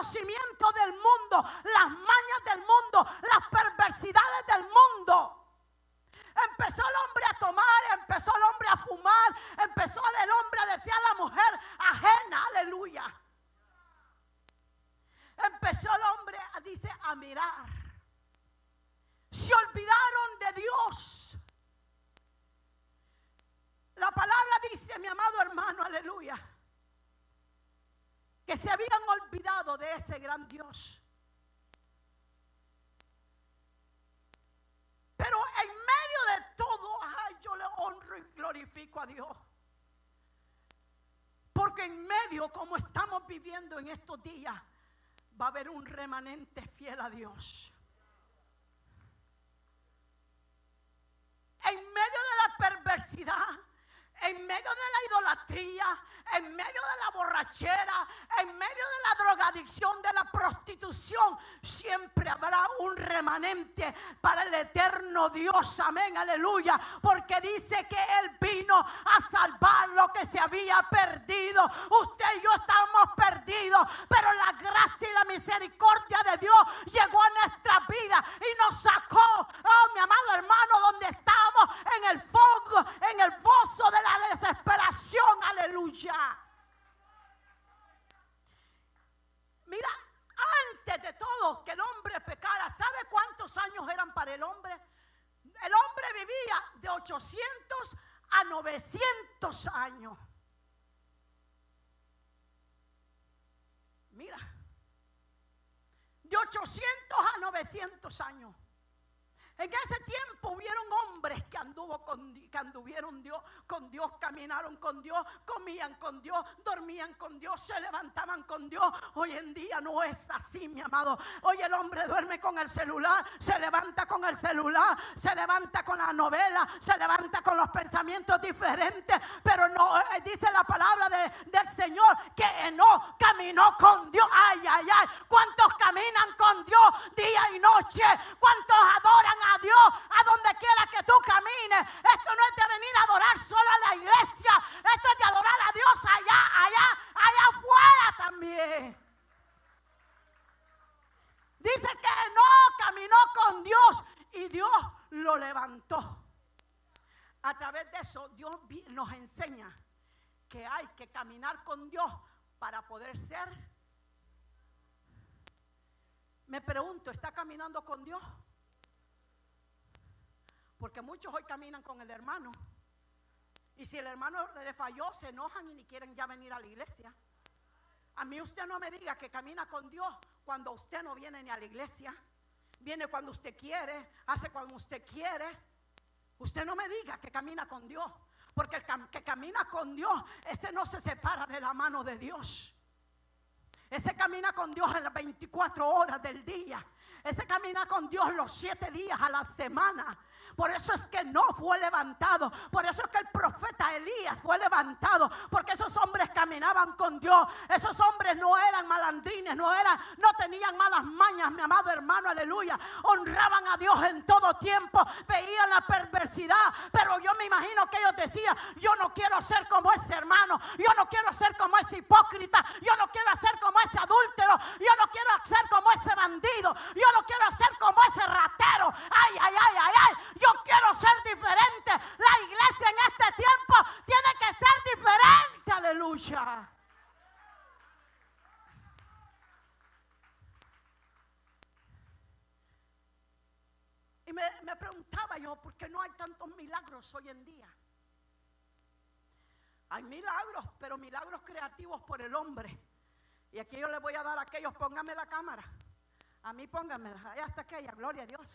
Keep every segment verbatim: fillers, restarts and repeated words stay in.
conocimiento del mundo, las mañas del mundo, las perversidades del mundo. Empezó el hombre a tomar, empezó el hombre a fumar, empezó el hombre a desear a la mujer ajena, aleluya. Empezó el hombre, dice, a mirar. Se olvidaron de Dios. La palabra dice, mi amado hermano, aleluya, que se habían olvidado de ese gran Dios. Pero en medio de todo, ay, yo le honro y glorifico a Dios. Porque en medio, como estamos viviendo en estos días, va a haber un remanente fiel a Dios. En medio de la perversidad, en medio de la idolatría, en medio de la borrachera, en medio de la drogadicción, de la prostitución, siempre habrá un remanente para el eterno Dios, amén, aleluya, porque dice que Él vino a salvar lo que se había perdido. Usted y yo estábamos perdidos, pero la gracia y la misericordia de Dios llegó a nuestra vida y nos sacó, oh mi amado hermano, donde estábamos, en el fondo, en el foso de la la desesperación, aleluya. Mira, antes de todo que el hombre pecara, ¿sabe cuántos años eran para el hombre? El hombre vivía de ochocientos a novecientos años. Mira, de ochocientos a novecientos años. En ese tiempo hubieron hombres que, anduvo con, que anduvieron Dios, con Dios, caminaron con Dios, comían con Dios, dormían con Dios, se levantaban con Dios. Hoy en día no es así, mi amado. Hoy el hombre duerme con el celular, se levanta con el celular, se levanta con la novela, se levanta con los pensamientos diferentes. Pero no, eh, dice la palabra de, del Señor que Enoc caminó con Dios. Ay, ay, ay. ¿Cuántos caminan con Dios día y noche? ¿Cuántos adoran a Dios a donde quiera que tú camines? Esto no es de venir a adorar solo a la iglesia, esto es de adorar a Dios allá, allá, allá afuera también. Dice que no caminó con Dios y Dios lo levantó. A través de eso Dios nos enseña que hay que caminar con Dios para poder ser. Me pregunto, ¿está caminando con Dios? Porque muchos hoy caminan con el hermano. Y si el hermano le falló, se enojan y ni quieren ya venir a la iglesia. A mí usted no me diga que camina con Dios cuando usted no viene ni a la iglesia. Viene cuando usted quiere, hace cuando usted quiere. Usted no me diga que camina con Dios. Porque el cam- que camina con Dios, ese no se separa de la mano de Dios. Ese camina con Dios en las veinticuatro horas del día. Ese camina con Dios los siete días a la semana. Por eso es que no fue levantado. Por eso es que el profeta Elías fue levantado. Porque esos hombres caminaban con Dios. Esos hombres no eran malandrines, no eran, no tenían malas mañas, mi amado hermano, aleluya. Honraban a Dios en todo tiempo. Veían la perversidad. Pero yo me imagino que ellos decían: yo no quiero ser como ese hermano. Yo no quiero ser como ese hipócrita. Yo no quiero ser como ese adúltero. Yo no quiero ser como ese bandido. Yo no quiero ser como ese ratero. Ay, ay, ay, ay, ay. Yo quiero ser diferente. La iglesia en este tiempo tiene que ser diferente. Aleluya. Y me, me preguntaba yo, ¿por qué no hay tantos milagros hoy en día? Hay milagros, pero milagros creativos por el hombre. Y aquí yo les voy a dar a aquellos, pónganme la cámara. A mí pónganmela, ahí hasta aquella, gloria a Dios.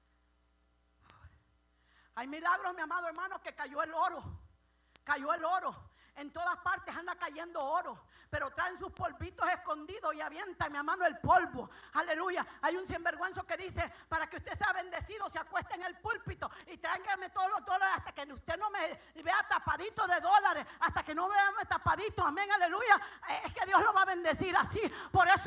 Hay milagros, mi amado hermano, que cayó el oro. Cayó el oro. En todas partes anda cayendo oro. Pero traen sus polvitos escondidos y avientan, mi hermano, el polvo. Aleluya. Hay un sinvergüenzo que dice: para que usted sea bendecido, se acueste en el púlpito y tráigame todos los dólares hasta que usted no me vea tapadito de dólares. Hasta que no me vea tapadito. Amén, aleluya. Es que Dios lo va a bendecir así. Por eso